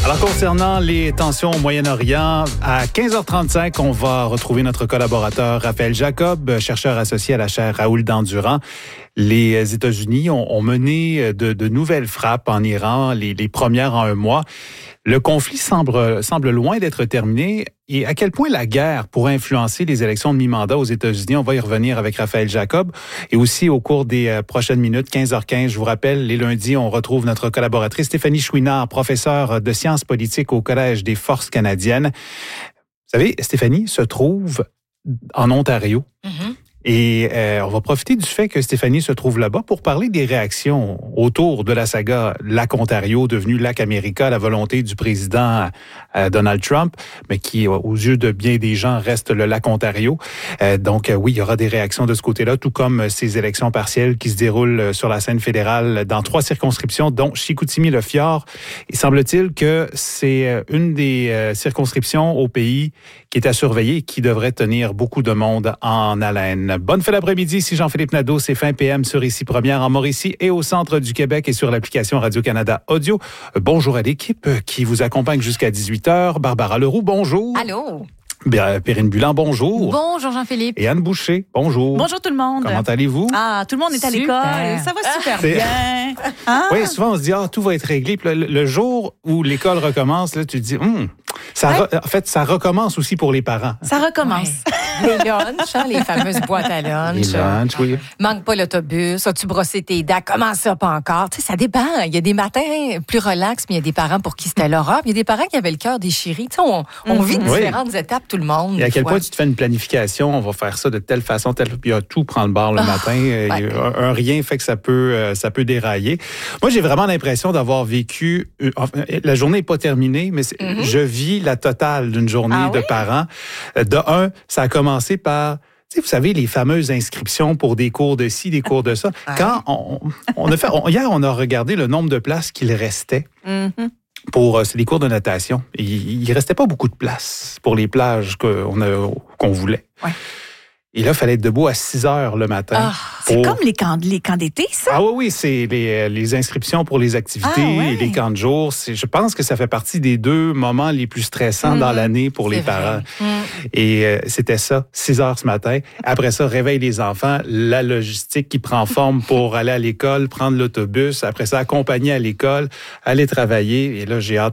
Alors, concernant les tensions au Moyen-Orient, à 15h35, on va retrouver notre collaborateur Raphaël Jacob, chercheur associé à la chaire Raoul Dandurand. Les États-Unis ont mené de nouvelles frappes en Iran, les premières en un mois. Le conflit semble loin d'être terminé. Et à quel point la guerre pourrait influencer les élections de mi-mandat aux États-Unis? On va y revenir avec Raphaël Jacob. Et aussi, au cours des prochaines minutes, 15h15, je vous rappelle, les lundis, on retrouve notre collaboratrice Stéphanie Chouinard, professeure de sciences politiques au Collège des Forces canadiennes. Vous savez, Stéphanie se trouve en Ontario. Mm-hmm. Et on va profiter du fait que Stéphanie se trouve là-bas pour parler des réactions autour de la saga Lac-Ontario, devenue Lac-América, la volonté du président Donald Trump, mais qui, aux yeux de bien des gens, reste le Lac-Ontario. Donc, oui, il y aura des réactions de ce côté-là, tout comme ces élections partielles qui se déroulent sur la scène fédérale dans 3 circonscriptions, dont Chicoutimi-Le-Fjord. Il semble-t-il que c'est une des circonscriptions au pays qui est à surveiller et qui devrait tenir beaucoup de monde en haleine. Bonne fin d'après-midi, ici Jean-Philippe Nadeau, c'est fin PM sur Ici Première en Mauricie et au centre du Québec et sur l'application Radio-Canada Audio. Bonjour à l'équipe qui vous accompagne jusqu'à 18h. Barbara Leroux, bonjour. Allô. Perrine Bulan, bonjour. Bonjour Jean-Philippe. Et Anne Boucher, bonjour. Bonjour tout le monde. Comment allez-vous? Ah, tout le monde est à l'école. Ça va super bien. Hein? Oui, souvent on se dit, tout va être réglé. Puis le jour où l'école recommence, là, tu te dis, en fait, ça recommence aussi pour les parents. Ça recommence. Ouais. Les lunchs, les fameuses boîtes à lunch. Les lunchs, oui. Manque pas l'autobus. As-tu brossé tes dents? Comment ça, pas encore? Tu sais, ça dépend. Il y a des matins plus relax, mais il y a des parents pour qui c'était l'horreur. Il y a des parents qui avaient le cœur déchiré. Tu sais, on vit différentes étapes, tout le monde. Et à quel point tu te fais une planification, on va faire ça de telle façon, puis tout prend le bord le matin. Un rien fait que ça peut dérailler. Moi, j'ai vraiment l'impression d'avoir vécu... la journée n'est pas terminée, mais je vis la totale d'une journée de parents. De un, ça a commencé par... Tu sais, vous savez, les fameuses inscriptions pour des cours de ci, des cours de ça. Quand hier, on a regardé le nombre de places qu'il restait. C'est des cours de natation. Il restait pas beaucoup de place pour les plages qu'on voulait. Ouais. Et là, il fallait être debout à 6 heures le matin. C'est comme les camps d'été, ça? Ah oui, c'est les inscriptions pour les activités et les camps de jour. Je pense que ça fait partie des 2 moments les plus stressants dans l'année pour les parents. Et c'était ça, 6 heures ce matin. Après ça, réveil des enfants, la logistique qui prend forme pour aller à l'école, prendre l'autobus. Après ça, accompagner à l'école, aller travailler. Et là, j'ai hâte